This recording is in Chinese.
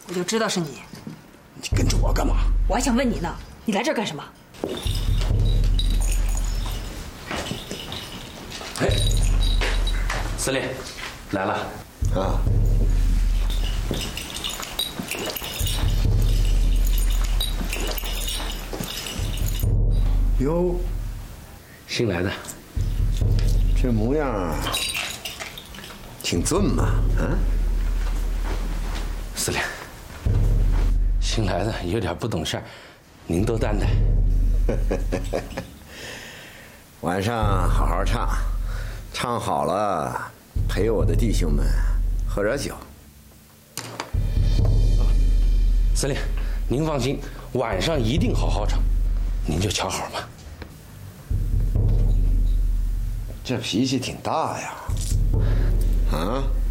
我就知道是你。 你跟着我干嘛？ 我还想问你呢，你来这儿干什么？ 嘿，司令，来了啊。哟， 新来的， 这模样挺俊嘛，啊？ 司令，新来的有点不懂事儿，您多担待。 晚上好好唱，唱好了陪我的弟兄们喝点酒。 司令，您放心，晚上一定好好唱，您就瞧好吧。 这脾气挺大呀，啊？